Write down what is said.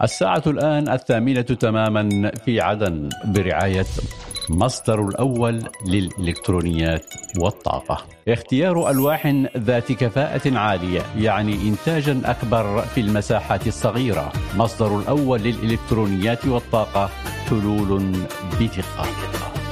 الساعة الآن 8:00 تماما في عدن برعاية مصدر الأول للإلكترونيات والطاقة. اختيار ألواح ذات كفاءة عالية يعني إنتاجا أكبر في المساحات الصغيرة. مصدر الأول للإلكترونيات والطاقة، حلول بثقة.